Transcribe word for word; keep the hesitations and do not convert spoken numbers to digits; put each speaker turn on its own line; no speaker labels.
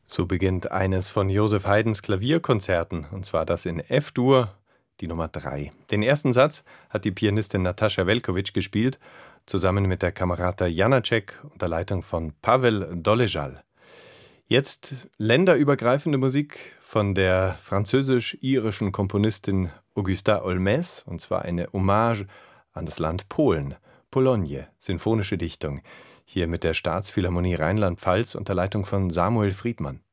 So beginnt eines von Joseph Haydns Klavierkonzerten, und zwar das in F-Dur, die Nummer drei. Den ersten Satz hat die Pianistin Natascha Velkovic gespielt, zusammen mit der Kamerata Janáček unter Leitung von Pavel Doležal. Jetzt länderübergreifende Musik von der französisch-irischen Komponistin Augusta Olmès, und zwar eine Hommage an das Land Polen. Pologne, sinfonische Dichtung. Hier mit der Staatsphilharmonie Rheinland-Pfalz unter Leitung von Samuel Friedmann.